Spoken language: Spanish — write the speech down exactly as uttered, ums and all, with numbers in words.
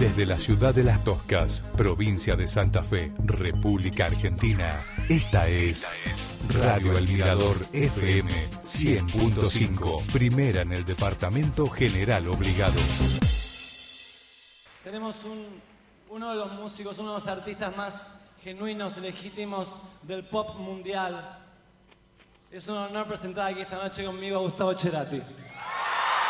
Desde la ciudad de Las Toscas, provincia de Santa Fe, República Argentina, esta es Radio El Mirador F M cien punto cinco, primera en el departamento General Obligado. Tenemos un, uno de los músicos, uno de los artistas más genuinos, legítimos del pop mundial. Es un honor presentar aquí esta noche conmigo a Gustavo Cerati.